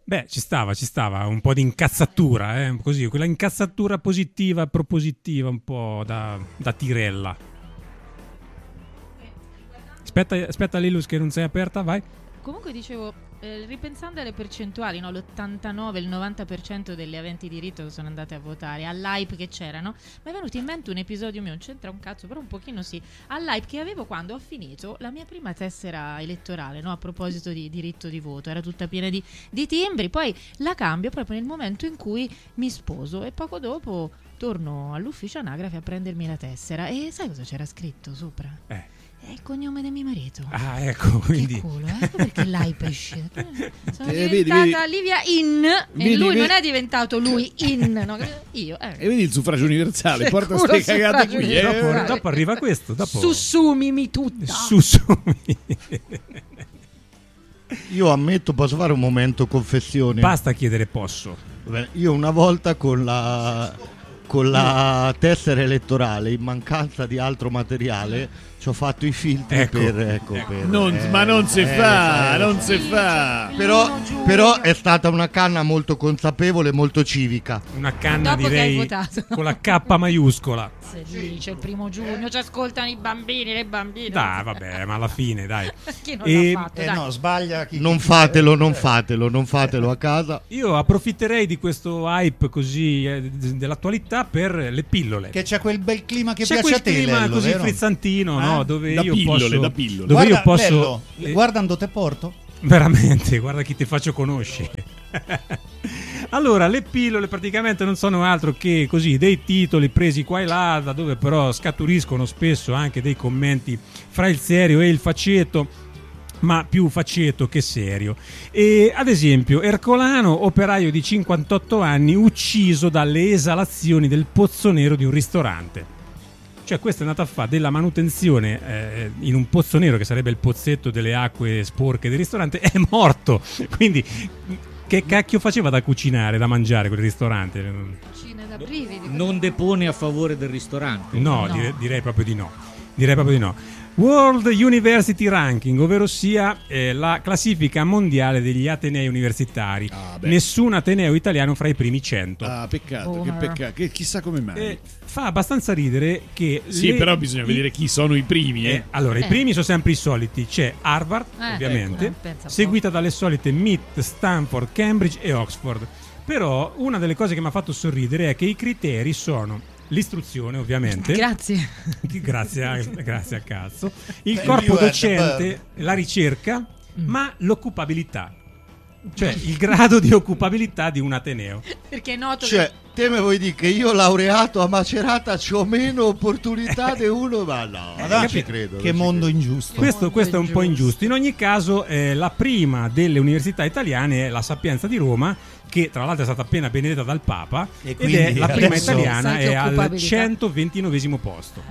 Beh, ci stava un po' di incazzatura, così, quella incazzatura positiva, propositiva, un po' da tirella. Aspetta Lilus che non sei aperta, vai. Comunque dicevo, ripensando alle percentuali, no? L'89, il 90% delle aventi diritto che sono andate a votare, all'hype che c'era, no? Mi è venuto in mente un episodio mio, non c'entra un cazzo, però un pochino sì, all'hype che avevo quando ho finito la mia prima tessera elettorale, no? A proposito di diritto di voto, era tutta piena di timbri, poi la cambio proprio nel momento in cui mi sposo e poco dopo torno all'ufficio anagrafe a prendermi la tessera e sai cosa c'era scritto sopra? È il cognome del mio marito. Ah, ecco, quindi. Che culo, ecco perché l'hype è uscita. Sono diventata Livia In e lui non è diventato lui In, no? Io. E vedi il suffragio universale, porta ste cagate qui. Dopo arriva questo. Sussumimi tutta. Sussumi. Io ammetto, posso fare un momento confessione? Basta chiedere posso. Beh, io una volta con la tessera elettorale, in mancanza di altro materiale, ci ho fatto i filtri per ma non si fa. Però è stata una canna molto consapevole, molto civica. Una canna, dopo direi, che hai votato. con la K maiuscola. Se dice il 1 giugno ci ascoltano i bambini, le bambine. Dai, vabbè, ma alla fine, dai. Chi non l'ha fatto? Dai. No, sbaglia chi. Non fatelo a casa. Io approfitterei di questo hype così dell'attualità per le pillole. Che c'è quel bel clima che c'è piace a te, quel clima Lello, così vero? frizzantino, no? Dove da io pillole. Dove Guarda, io posso Lello, guardando te porto. veramente, guarda chi ti faccio conoscere. Allora, le pillole praticamente non sono altro che così dei titoli presi qua e là, da dove però scaturiscono spesso anche dei commenti fra il serio e il faceto, ma più faceto che serio. E ad esempio, Ercolano, operaio di 58 anni, ucciso dalle esalazioni del pozzo nero di un ristorante. Cioè, questo è andato a fare della manutenzione in un pozzo nero, che sarebbe il pozzetto delle acque sporche del ristorante, è morto. Quindi che cacchio faceva da cucinare, da mangiare quel ristorante? Cucina da brividi. Non depone a favore del ristorante. No. Direi proprio di no. World University Ranking, ovvero sia la classifica mondiale degli atenei universitari. Nessun ateneo italiano fra i primi 100. Peccato, che peccato, che chissà come mai. Fa abbastanza ridere che però bisogna vedere chi sono i primi. Allora, i primi sono sempre i soliti. C'è Harvard, ovviamente, seguita dalle solite MIT, Stanford, Cambridge e Oxford. Però una delle cose che mi ha fatto sorridere è che i criteri sono l'istruzione, ovviamente. Grazie a cazzo. Il corpo docente, la ricerca, ma l'occupabilità. Cioè il grado di occupabilità di un ateneo. Perché è noto te me vuoi dire che io laureato a Macerata c'ho meno opportunità di uno? Ma no, non ci credo. Che mondo ingiusto. Questo è un po' ingiusto. In ogni caso, la prima delle università italiane è la Sapienza di Roma, che tra l'altro è stata appena benedetta dal Papa, ed è la prima italiana, è al 129esimo posto.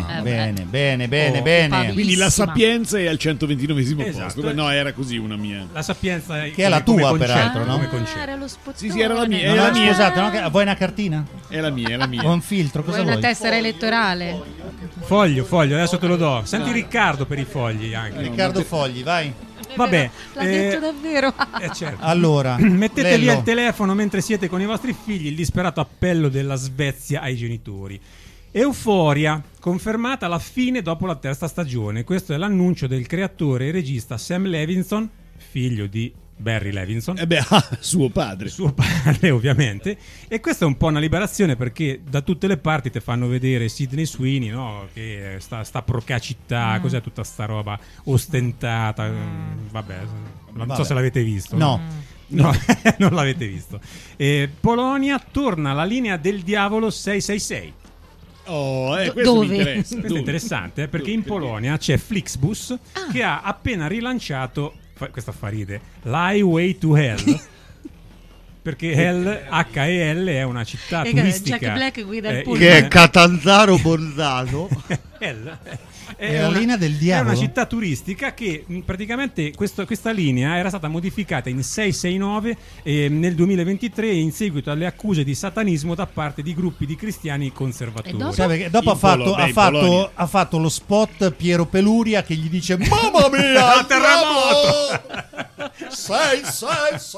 Bene. Quindi la Sapienza è al 129esimo Esatto. posto. Beh, no, era così una mia. La Sapienza che è la tua, peraltro, no? Come concetto. Era lo spottone. Sì, era la mia. Era la mia. Scusate, no? Vuoi una cartina? È la mia. O un filtro? Cosa Vuoi vuoi? una tessera elettorale? Foglio, adesso te lo do. Senti Riccardo per i fogli anche. Riccardo Fogli, vai. Vabbè, l'ha detto davvero. Certo. Allora, mettete via Lello. il telefono mentre siete con i vostri figli, il disperato appello della Svezia ai genitori. Euforia, confermata alla fine dopo la terza stagione. Questo è l'annuncio del creatore e regista Sam Levinson, figlio di Barry Levinson, suo padre, ovviamente. E questa è un po' una liberazione, perché da tutte le parti ti fanno vedere Sydney Sweeney, no? Che sta procacità, cos'è tutta sta roba ostentata. Vabbè, non so se l'avete visto. No, non l'avete visto. Polonia torna alla linea del diavolo 666. questo dove? mi interessa. Questo è interessante, perché in Polonia c'è Flixbus che ha appena rilanciato, questo fa ridere, l'Highway to Hell. Perché HEL è una città turistica. Jack Black guida il che è Catanzaro Bolzano. È la linea del diavolo. È una città turistica che praticamente questa linea era stata modificata in 669 nel 2023 in seguito alle accuse di satanismo da parte di gruppi di cristiani conservatori. Sai, perché dopo ha fatto lo spot Piero Peluria che gli dice: mamma mia, terremoto! 666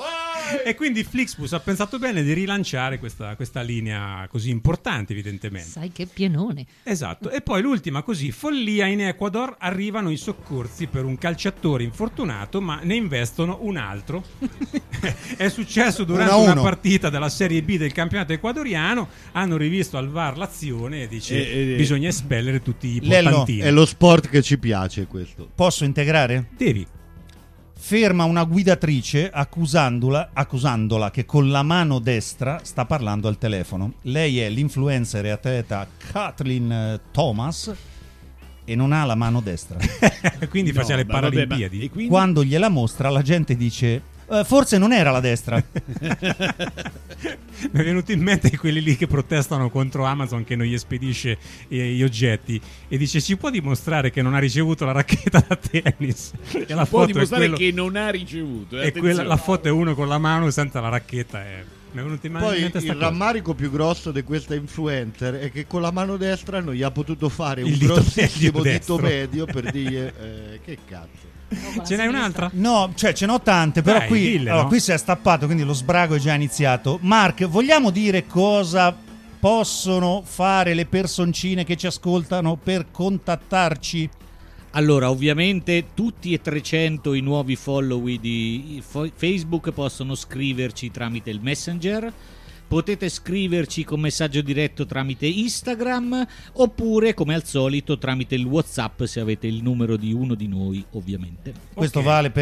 E quindi Flixbus ha pensato bene di rilanciare questa linea così importante, evidentemente. Sai che pienone. Esatto. E poi l'ultima così, follia: in Ecuador arrivano i soccorsi per un calciatore infortunato, ma ne investono un altro. È successo durante 1-1. una partita della Serie B del campionato ecuadoriano, hanno rivisto al VAR l'azione e dice bisogna espellere tutti i Lello, portantini. È lo sport che ci piace questo. Posso integrare? Devi. Ferma una guidatrice accusandola che con la mano destra sta parlando al telefono. Lei è l'influencer e atleta Kathleen Thomas e non ha la mano destra. Quindi faceva le ma vabbè, Paralimpiadi. e quindi? Quando gliela mostra, la gente dice forse non era la destra. Mi è venuto in mente quelli lì che protestano contro Amazon che non gli spedisce gli oggetti e dice: ci può dimostrare che non ha ricevuto la racchetta da tennis? E la Può foto dimostrare è quello, che non ha ricevuto. è quella, la foto è uno con la mano senza la racchetta. Mi è venuto in Poi mente sta il cosa. rammarico più grosso di questa influencer è che con la mano destra non gli ha potuto fare Il un dito grossissimo destro. dito medio per dire che cazzo. Ce n'hai un'altra? No, cioè ce n'ho tante, però Dai, qui, dille, allora, no? qui si è stappato, quindi lo sbrago è già iniziato. Mark, vogliamo dire cosa possono fare le personcine che ci ascoltano per contattarci? Allora, ovviamente tutti e 300 i nuovi follower di Facebook possono scriverci tramite il Messenger. Potete scriverci con messaggio diretto tramite Instagram oppure, come al solito, tramite il WhatsApp se avete il numero di uno di noi, ovviamente. Questo Ok. vale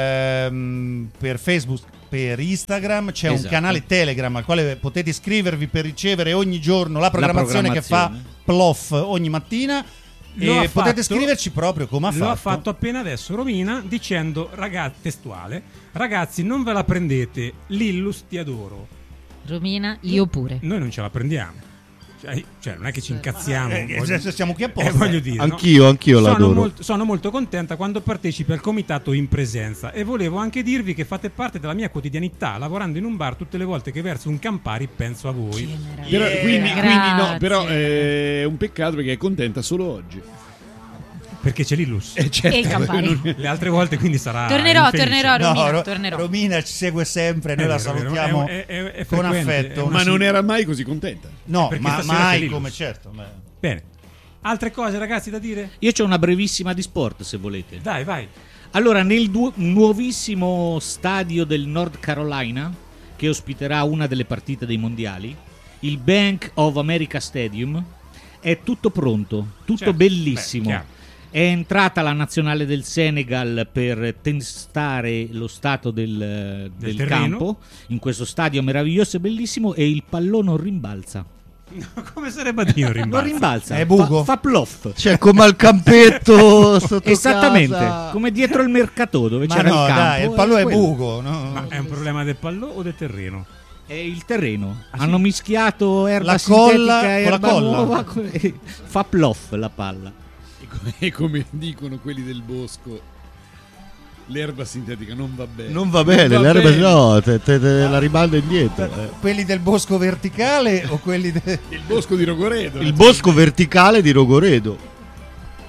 per Facebook, per Instagram. C'è un Esatto. canale Telegram al quale potete iscrivervi per ricevere ogni giorno la programmazione che fa programmazione. Plof ogni mattina. Lo E ha potete fatto- scriverci proprio come ha Lo fatto. ha fatto appena adesso Romina dicendo, testuale: ragazzi, non ve la prendete, Lillus ti adoro. Romina, io pure. Noi non ce la prendiamo. Cioè, non è che ci incazziamo. Siamo qui apposta. Voglio dire, Anch'io no? l'adoro. Sono molto contenta quando partecipi al comitato in presenza e volevo anche dirvi che fate parte della mia quotidianità. Lavorando in un bar, tutte le volte che verso un Campari penso a voi. Che meraviglia. Però, quindi no, Grazie. però è un peccato perché è contenta solo oggi. Perché c'è Lillus. E il Campari. Le altre volte quindi sarà Tornerò, infelice. tornerò, No, Romina, tornerò. Romina ci segue sempre, noi È la vero, è vero, salutiamo è con frequente, affetto. è una Ma non sì- era mai così contenta. No, perché ma stasera c'è mai Linus. come certo. Bene. Altre cose, ragazzi, da dire? Io c'ho una brevissima di sport, se volete. Dai, vai. Allora, nel nuovissimo stadio del North Carolina, che ospiterà una delle partite dei mondiali, il Bank of America Stadium, è tutto pronto, tutto Certo. bellissimo. Beh, chiaro. È entrata la nazionale del Senegal per testare lo stato del terreno. campo in questo stadio meraviglioso e bellissimo, e il pallone non rimbalza. Come sarebbe a dire Non rimbalzo? rimbalza, È buco? fa plof. Cioè, come al campetto sotto Esattamente, casa. come dietro il mercato dove Ma c'era no, il campo. dai, il pallone è quello. buco. No? Ma è un problema del pallone o del terreno? È il terreno. Ah, sì? Hanno mischiato erba La sintetica colla e con la erba colla. nuova, fa plof la palla. E come dicono quelli del bosco, l'erba sintetica non va bene. Non va bene, Non va l'erba bene. no, te la rimanda indietro. Quelli del bosco verticale o quelli Il bosco di Rogoredo. Il bosco verticale di Rogoredo.